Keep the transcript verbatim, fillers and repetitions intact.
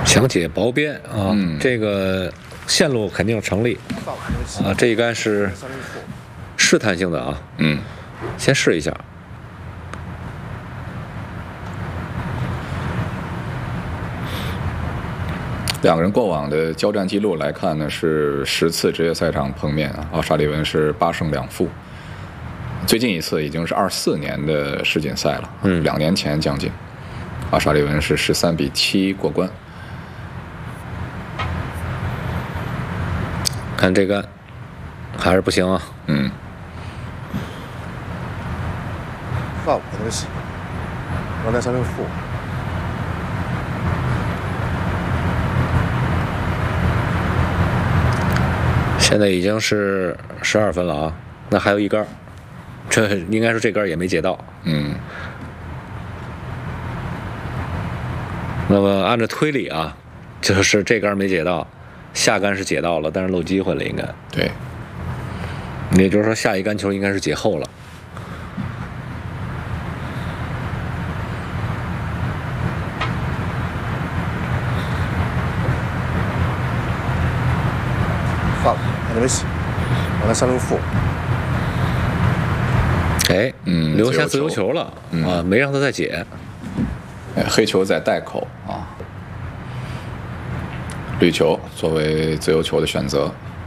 想解薄边啊， 嗯这个线路肯定成立啊，这一杆是试探性的啊， 嗯， 先试一下。 两个人过往的交战记录来看呢，是十次职业赛场碰面啊，奥沙利文是八胜两负。最近一次已经是二四年的世锦赛了， 嗯， 两年前将近，奥沙利文是十三比七过关。 看这杆还是不行啊， 嗯， 发五那个戏，两点三零负。 现在已经是十二分了啊，那还有一杆，这应该是这杆也没解到。 嗯， 那么按照推理啊，就是这杆没解到，下杆是解到了，但是漏机会了，应该。 对， 也就是说下一杆球应该是解后了。 发五那个戏，两点三零负。 哎， 嗯留下自由自由球球了、 嗯啊，没让他再解。 哎黑球在袋口啊，绿球作为自由球的选择。